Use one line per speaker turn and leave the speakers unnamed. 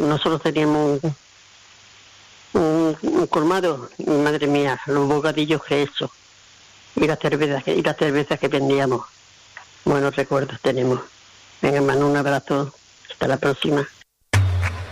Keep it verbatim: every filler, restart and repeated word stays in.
nosotros teníamos un, un, un colmado, y madre mía, los bocadillos que he hecho, y las cervezas, y las cervezas que vendíamos. Buenos recuerdos tenemos. Venga, hermano, un abrazo. Hasta la próxima.